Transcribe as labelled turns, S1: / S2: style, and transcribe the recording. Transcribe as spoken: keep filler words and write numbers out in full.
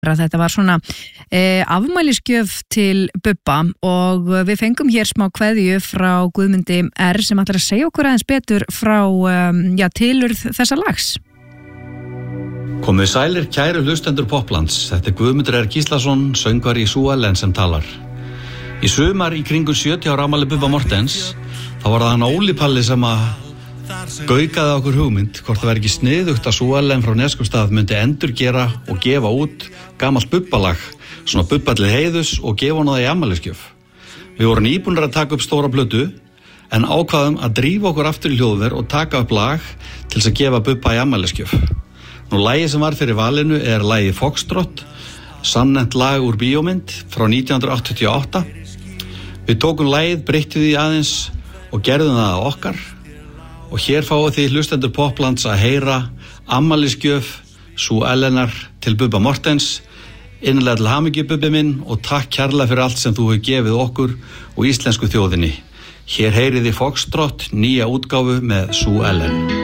S1: Þetta var svona eh, afmælisgjöf til Bubba og við fengum hér smá kveðju frá Guðmundi R sem ætlar að segja okkur aðeins betur frá um, já, tilurð þessa lags.
S2: Komið sælir kæru hlustendur Poplands. Þetta er Guðmundur R Gíslason, söngvari í Sú Ellen sem talar. Í sumar í kringum sjötíu ára afmæli Bubba Morthens þá var það hann Óli Palli sem að gaukaði okkur hugmynd hvort það væri ekki sniðugt að Sú Ellen frá Neskustað myndi endurgera og gefa út gamalt Bubbalag, svona Bubba til heiðus og gefa hann það í afmælisgjöf. Við vorum íbúnir að taka upp stóra plötu en ákvaðum að drífa okkur aftur í hljóðver og taka upp lag til þess að gefa Bubba í afmælisgjöf. Nú lagið sem var fyrir valinu er lagið Foxtrot, samnefnt lag úr bíómynd frá nítján hundruð áttatíu og átta. Við tókum lagið, breyttum því aðeins og gerðum það að okkar. Og hér fáið þið hlustendur Poplands að heyra afmælisgjöf Sú Ellenar til Bubba Morthens. Innilega til hamingju Bubbi minn og takk kærlega fyrir allt sem þú hefur gefið okkur og íslensku þjóðinni. Hér heyrið þið Foxtrot, nýja útgáfu með Sú Ellen.